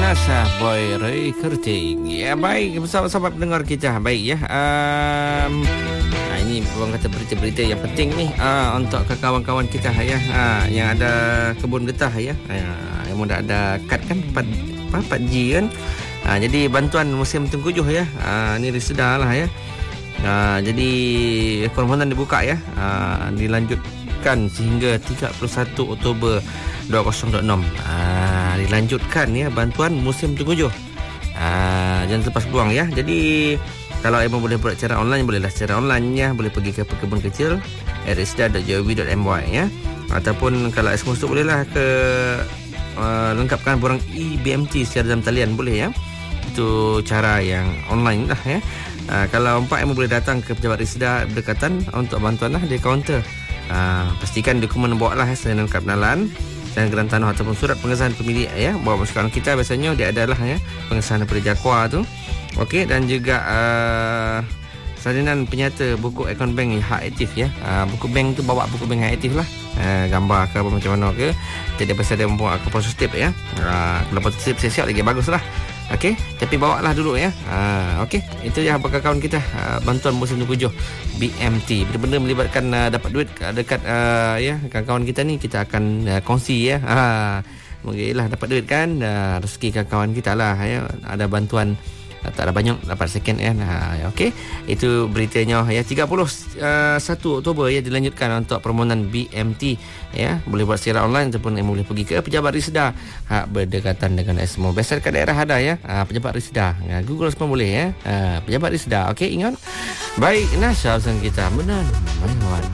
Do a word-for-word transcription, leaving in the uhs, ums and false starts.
Nasha Boy Ray Kerting. Ya, baik sahabat-sahabat pendengar kita. Baik ya. Um, nah, ini orang kata berita-berita yang penting ni uh, untuk kawan-kawan kita ya, uh, yang ada kebun getah ya. Uh, yang mudah ada kad kan empat empat G kan. Uh, jadi bantuan musim tengkujuh ya. Uh, ni disedarlah ya. Uh, jadi permohonan dibuka ya. Uh, dilanjutkan sehingga tiga puluh satu Oktober dua ribu dua puluh enam. Ah, dilanjutkan ya bantuan musim tengkujuh. Ah, jangan lepas peluang ya. Jadi kalau Emma boleh buat secara online, bolehlah secara online ya. Boleh pergi ke pekebun kecil risda dot gov dot my ya. Ataupun kalau Esmo tu bolehlah ke uh, lengkapkan borang E B M T secara dalam talian boleh ya. Itu cara yang online lah ya. Uh, kalau empat Emma boleh datang ke pejabat risda berdekatan untuk bantuan lah di kaunter. Uh, pastikan dokumen bawa lah ya, selain lengkap kenalan dan geran tanah ataupun surat pengesahan pemilik ya. Bawa sekarang kita biasanya dia adalah ya pengesahan daripada Jakwa tu. Okey, dan juga uh, salinan penyata buku akaun bank yang hak aktif ya. Uh, buku bank tu bawa buku bank hak aktif lah. Uh, gambar ke apa macam mana ke. Jadi pasal dia membuat aku positif ya. Uh, kalau positif siap-siap lagi baguslah. Okey, tapi bawa lah dulu ya. Uh, Okey, itu ya bakal kawan kita uh, bantuan musim tengkujuh B M T. Benda-benda melibatkan uh, dapat duit dekat uh, ya kawan-kawan kita ni kita akan uh, kongsi ya. Ha, mungkinlah dapat duit kan uh, rezeki kawan kita lah ya. Ada bantuan uh, tak ada banyak dapat second ya. Ha, okey, itu beritanya ya. tiga puluh satu Oktober ya dilanjutkan untuk permohonan B M T ya. Boleh buat secara online ataupun yang boleh pergi ke pejabat risda ha, berdekatan dengan Esmo. Biasa dekat daerah ada ya. Ha, pejabat risda. Ha, Google semua boleh ya. Ha, pejabat risda. Okey, ingat. Baik, Nasha urusan kita. Benar. Mana